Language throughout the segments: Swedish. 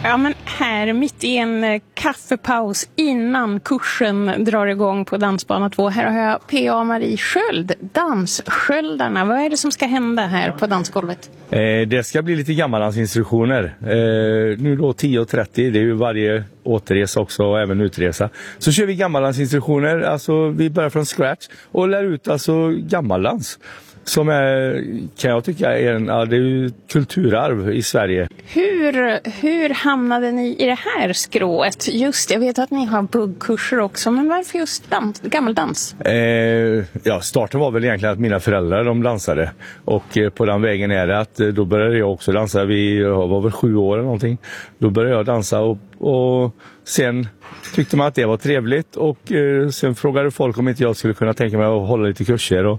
Ja, men här mitt i en kaffepaus innan kursen drar igång på Dansbana 2. Här har jag P.A. Marie Sköld, Danssköldarna. Vad är det som ska hända här på dansgolvet? Det ska bli lite gammaldansinstruktioner. Nu då 10.30, det är ju varje återresa också och även utresa. Så kör vi gammaldansinstruktioner, alltså vi börjar från scratch och lär ut alltså gammaldans. Som är, kan jag tycka, det är ju kulturarv i Sverige. Hur hamnade ni i det här skrået? Just, jag vet att ni har buggkurser också, men varför just gammeldans? Starten var väl egentligen att mina föräldrar de dansade. Och på den vägen är det att då började jag också dansa. Jag var väl 7 år eller någonting. Då började jag dansa och sen tyckte man att det var trevligt. Och sen frågade folk om inte jag skulle kunna tänka mig att hålla lite kurser.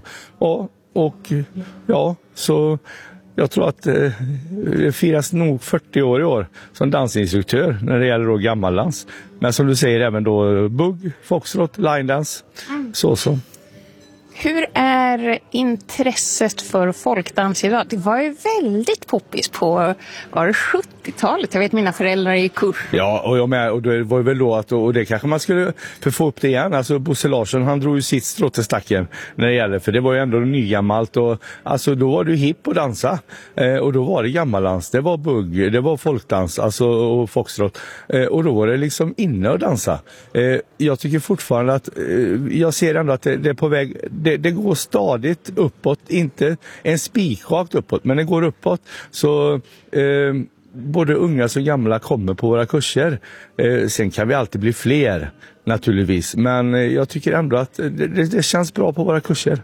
Så jag tror att det firas nog 40 år i år som dansinstruktör när det gäller då gammaldans. Men som du säger även då bugg, foxtrot, linedance, så. Hur är intresset för folkdans idag? Det var ju väldigt poppis på 70-talet. Jag vet mina föräldrar i kurs. Ja, och jag med. Och det var väl då att, och det kanske man skulle få upp det igen. Alltså Bosse Larsson, han drog ju sitt strå till stacken när det gäller. För det var ju ändå nygammalt. Och alltså då var det hipp att dansa. Och då var det gammaldans. Det var bugg, det var folkdans, alltså och foxtrot. Och då var det liksom inne att dansa. Jag tycker fortfarande att jag ser ändå att det är på väg. Det går stadigt uppåt, inte en spikrakt uppåt, men det går uppåt. Så både unga och gamla kommer på våra kurser. Sen kan vi alltid bli fler naturligtvis, men jag tycker ändå att det känns bra på våra kurser.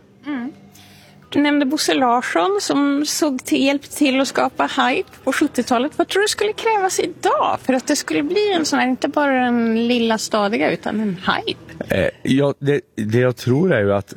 Du nämnde Bosse Larsson som hjälpte till att skapa hype på 70-talet. Vad tror du skulle krävas idag för att det skulle bli en sån här, inte bara en lilla stadiga utan en hype? Det jag tror är ju att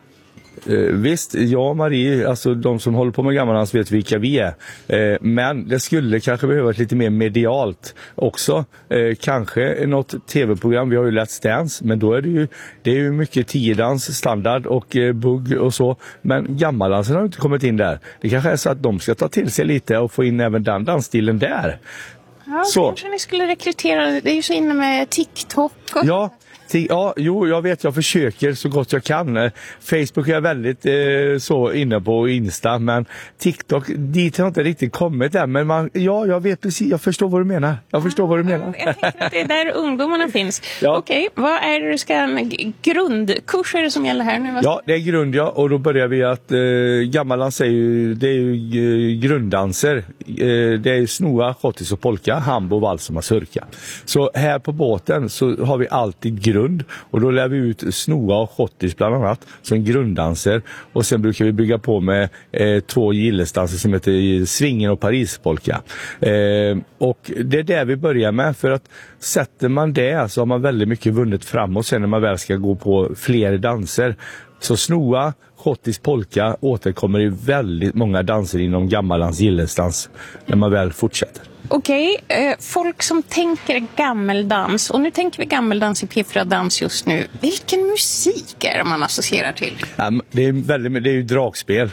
visst, jag och Marie, alltså de som håller på med gammaldans vet vilka vi är. Men det skulle kanske behövas lite mer medialt också. Kanske något tv-program, vi har ju Let's Dance, men då är det är ju mycket 10-dans, standard och bugg och så. Men gammaldansen har inte kommit in där. Det kanske är så att de ska ta till sig lite och få in även den dansstilen där. Ja, så kanske ni skulle rekrytera, det är ju så inne med TikTok och... Ja, jag vet, jag försöker så gott jag kan. Facebook är jag väldigt så inne på Insta, men TikTok, dit har jag inte riktigt kommit än. Men jag vet precis, jag förstår vad du menar. Jag tänker att det är där ungdomarna finns. Ja. Okej, vad är det du ska, grundkurser är det som gäller här nu? Ja, det är grund, ja. Och då börjar vi att gammaldans är ju grunddanser. Det är snoa, schottis och polka, hambo, vals och mazurka. Så här på båten så har vi alltid grund. Och då lär vi ut snoa och schottis bland annat som grunddanser. Och sen brukar vi bygga på med 2 gillesdanser som heter svingen och parispolka. Och det är där vi börjar med, för att sätter man det så har man väldigt mycket vunnit framåt sen när man väl ska gå på fler danser. Så snoa, schottis, polka återkommer i väldigt många danser inom gammaldans, gillesdans när man väl fortsätter. Okej, folk som tänker gammeldans, och nu tänker vi gammeldans i P4 Dans just nu. Vilken musik är det man associerar till? Det är ju dragspel.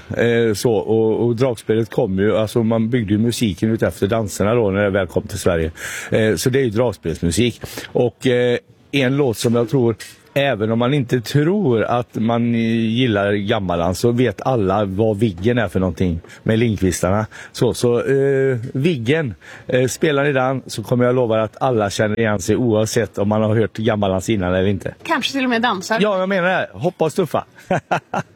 Och dragspelet kom ju, alltså man byggde ju musiken ut efter danserna då när det väl kom till Sverige. Så det är ju dragspelsmusik. Och en låt som jag tror, även om man inte tror att man gillar gammaldans, så vet alla vad Viggen är för någonting med Lindqvistarna. Så Viggen, spelar ni den så kommer jag lova att alla känner igen sig oavsett om man har hört gammaldans innan eller inte. Kanske till och med dansar. Ja, jag menar det. Hoppa och stuffa.